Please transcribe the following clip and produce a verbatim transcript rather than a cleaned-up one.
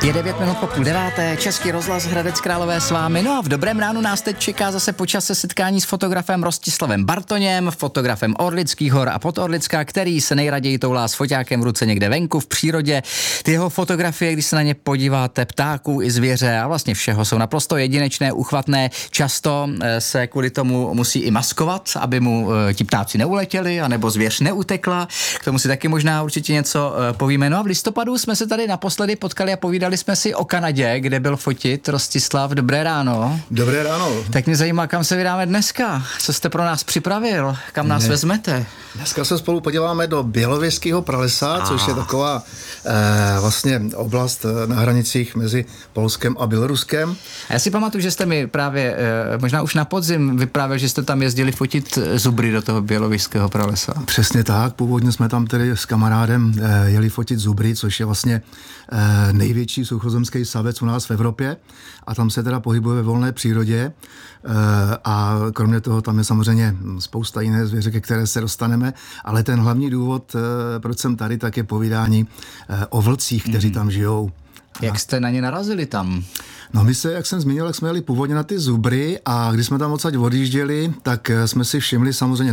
Je devět minut po půl deváté, Český rozhlas Hradec Králové s vámi. No a v dobrém ránu nás teď čeká zase po čase setkání s fotografem Rostislavem Bartoněm, fotografem Orlických hor a Podorlicka, který se nejraději toulá s foťákem v ruce někde venku v přírodě. Ty jeho fotografie, když se na ně podíváte, ptáků i zvěře a vlastně všeho, jsou naprosto jedinečné, uchvatné. Často se kvůli tomu musí i maskovat, aby mu ti ptáci neuletěli, anebo zvěř neutekla. K tomu si taky možná určitě něco povíme. No a v listopadu jsme se tady naposledy potkali a povídali jsme si o Kanadě, kde byl fotit Rostislav. Dobré ráno. Dobré ráno. Tak mě zajímá, kam se vydáme dneska. Co jste pro nás připravil? Kam nás ne. vezmete? Dneska se spolu podíváme do Bělověského pralesa, a. což je taková eh, vlastně oblast na hranicích mezi Polskem a Běloruskem. A já si pamatuju, že jste mi právě eh, možná už na podzim vyprávěl, že jste tam jezdili fotit zubry do toho Bělověského pralesa. Přesně tak. Původně jsme tam tedy s kamarádem eh, jeli fotit zubry, což je vlastně eh, největší suchozemský savec u nás v Evropě. A tam se teda pohybuje ve volné přírodě. Eh, a kromě toho tam je samozřejmě spousta jiné zvěře, ke které se dostaneme. Ale ten hlavní důvod, eh, proč jsem tady, tak je povídání eh, o vlcích, kteří mm. tam žijou. Jak jste na ně narazili tam? No my se, jak jsem zmínil, jak jsme jeli původně na ty zubry a když jsme tam odsaď odjížděli, tak jsme si všimli samozřejmě